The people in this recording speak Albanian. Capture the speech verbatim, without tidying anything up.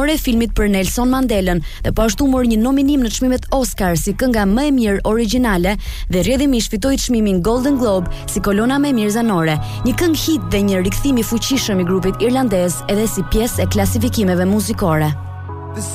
zanore e filmit për Nelson Mandelën dhe po ashtu mori një nominim në çmimet Oscar si kënga më e mirë origjinale dhe rrjedhimisht fitoi çmimin Golden Globe si kolona më e mirë zanore. Një këngë hit dhe një rikthim i fuqishëm i grupit irlandez edhe si pjesë e klasifikimeve muzikore.